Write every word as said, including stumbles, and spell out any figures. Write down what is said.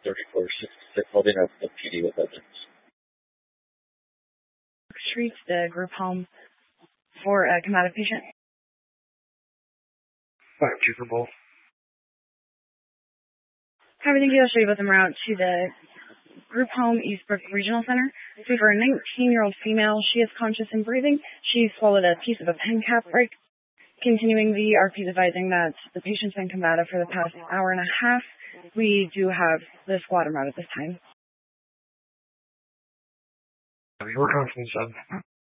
thirty-four sixty-six, holding up the P D with evidence. Street, the group home for a combative patient. Five two for both. Copy, thank you. I'll show you both en route to the group home, Eastbrook Regional Center. So for a nineteen-year-old female, she is conscious and breathing. She swallowed a piece of a pen cap break. Continuing, the R P is advising that the patient's been combative for the past hour and a half. We do have the squad en route at this time. We're confident, son.